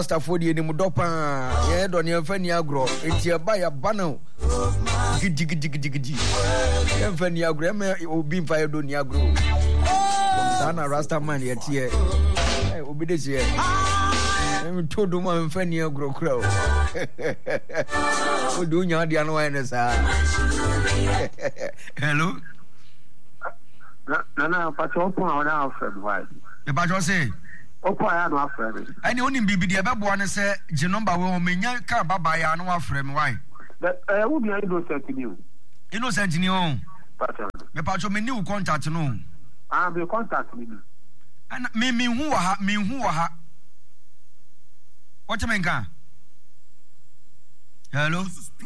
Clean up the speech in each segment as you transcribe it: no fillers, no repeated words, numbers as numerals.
Stafford ni mudopa ye do ne mfani agro enti aba ya bana gidi ye mfani agro e me obi mfa ye do ni agro sana rasta man ye tie obi de je em todo ma mfani agro kra o do nya dia no wa ne sa hello na pacho po na offer why e pacho say opo aya no afre me ani onim bibi de bebo ne se je number we o menya ka baba ya no afre me why wo bi innocent ni o pacho me pacho me ni contact no be contact me ana me hu wa ha what mean ka hello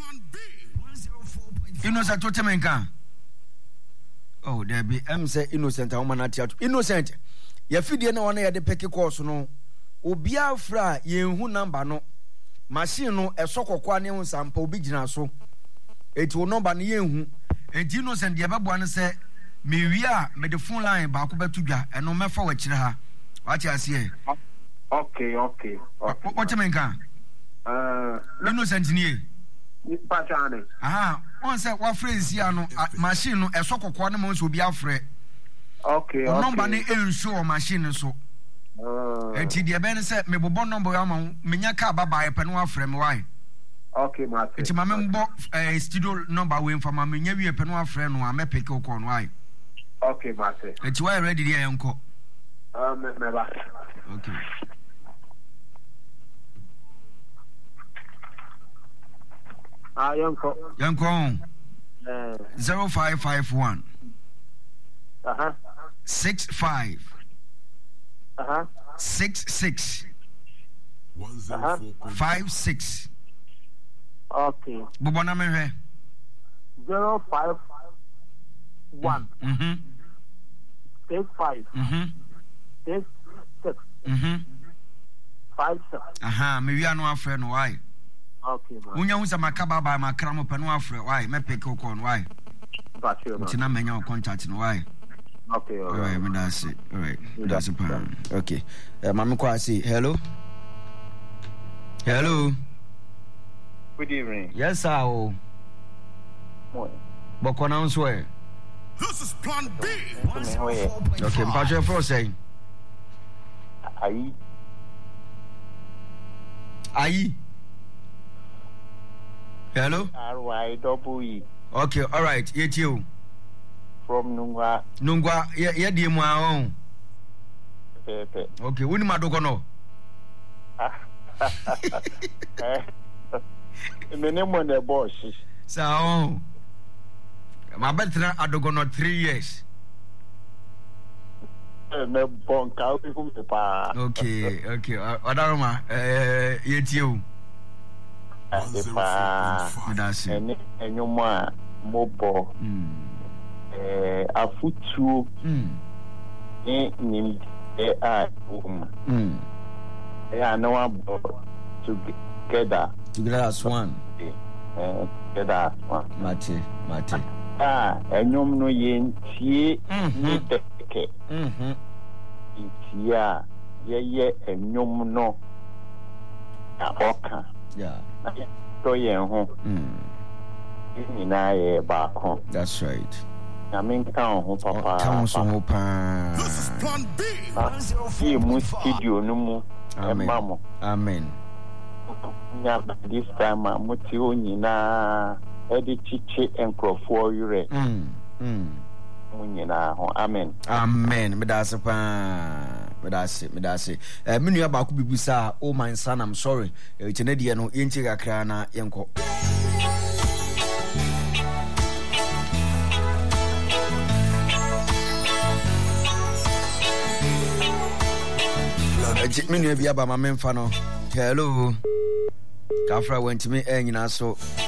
innocent what mean ka oh there be say innocent a woman at innocent ya fidie na wona ya de peke course no obi afra ye hu number no machine no esokokwa ne hu sampa obi gina so eti wo number no ye hu enti innocent de bebo an se me wi a me de phone line ba ko betu dwa eno mefa wa kire ha wati ase okay what mean ka innocent ni pachane aha on say wa friends ya no machine no esokokwa ne mo so obi afre okay number ni ensure machine so enti de be ne say me bobo number ya ma menya ka baba ye pe no afre me why okay ma enti ma me mbo studio number we mfa ma menya wi pe no afre no a me pick ko no why okay ma say enti why ready there yanko me ba okay yanko 0551 65 66 56 okay bobona me hwe 051 65 66 56 aha me wi anu afre no why okay man unya hu sa makaba ba makra mo pe no afre why me pick ko no why tina menya contact no why okay all right me that's it all right that's it okay mama ko say hello good evening yes sir bokona nso e this is plan B okay mpacho for say ayi hello RYEE okay all right yet you from Nungwa ye di mu a pepe okay woni madoko no menemo ne boss so my better adogo no 3 years me bonka o ku me pa okay odaroma yet you that's it enyuma mobo afutuo ni no one together as one mate enyum no yentie ni teke itia ye enyum no oka to yen ho ni ba ko that's right I mean, count papa. This is plan B. Studio no more. Amen. This time, Mutio Nina, Eddie Chichi and Crawford, you read. Amen. Amen. That's it. Many about Bibusa, oh my son, I'm sorry. Canadian, Intiga Krana, Yanko. Minu bia ba ma memfa no hello kafra went me nyina so